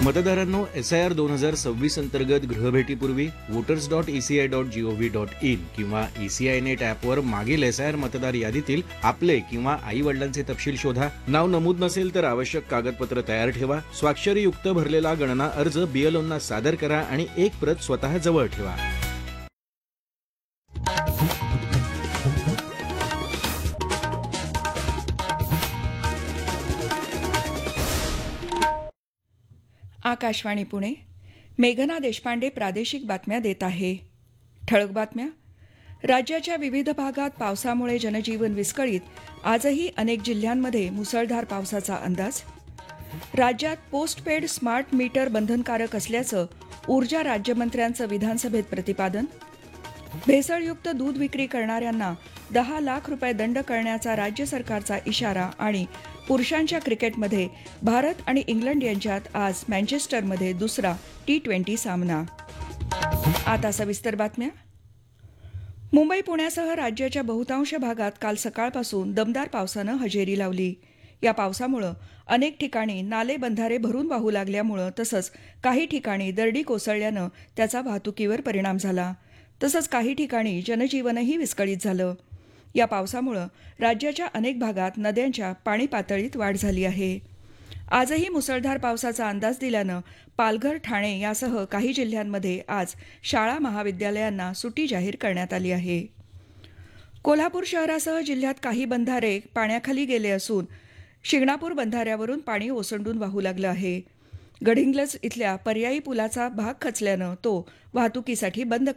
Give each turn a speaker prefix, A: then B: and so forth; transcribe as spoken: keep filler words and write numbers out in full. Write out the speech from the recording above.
A: मतदारांनो, S I R दोन हजार सव्वीस अंतर्गत गृहभेटीपूर्वी voters dot ECI dot G O V dot in किंवा ईसीआय नेट ॲपवर मागील एस आय आर मतदार यादीतील आपले किंवा आई वडिलांचे तपशील शोधा. नाव नमूद नसेल तर आवश्यक कागदपत्र तयार ठेवा. स्वाक्षरीयुक्त भरलेला गणना अर्ज बीएलओंना सादर करा आणि एक प्रत स्वतः जवळ ठेवा.
B: आकाशवाणी पुणे. मेघना देशपांडे प्रादेशिक बातम्या देत आहे. ठळक बातम्या. राज्याच्या विविध भागात पावसामुळे जनजीवन विस्कळीत. आजही अनेक जिल्ह्यांमध्ये मुसळधार पावसाचा अंदाज. राज्यात पोस्टपेड स्मार्ट मीटर बंधनकारक असल्याचं ऊर्जा राज्यमंत्र्यांचं विधानसभेत प्रतिपादन. भेसळयुक्त दूध विक्री करणाऱ्यांना दहा लाख रुपये दंड करण्याचा राज्य सरकारचा इशारा. आणि पुरुषांच्या क्रिकेटमध्ये भारत आणि इंग्लंड यांच्यात आज मँचेस्टरमध्ये दुसरा टी ट्वेंटी सामना. आता सविस्तर बातम्या. मुंबई पुण्यासह राज्याच्या बहुतांश भागात काल सकाळपासून दमदार पावसानं हजेरी लावली. या पावसामुळं अनेक ठिकाणी नाले बंधारे भरून वाहू लागल्यामुळं तसंच काही ठिकाणी दरडी कोसळल्यानं त्याचा वाहतुकीवर परिणाम झाला. तसंच काही ठिकाणी जनजीवनही विस्कळीत झालं. या पावसामुळं राज्याच्या अनेक भागात नद्यांच्या पाणी पातळीत वाढ झाली आहे. आजही मुसळधार पावसाचा अंदाज दिल्यानं पालघर, ठाणे यासह काही जिल्ह्यांमध्ये आज शाळा महाविद्यालयांना सुट्टी जाहीर करण्यात आली आहे. कोल्हापूर शहरासह जिल्ह्यात काही बंधारे पाण्याखाली गेले असून शिंगणापूर बंधाऱ्यावरून पाणी ओसंडून वाहू लागलं आहे. गडिंग्लज इथल्या पर्यायी पुलाचा भाग खचल्यानं तो वाहतुकीसाठी बंद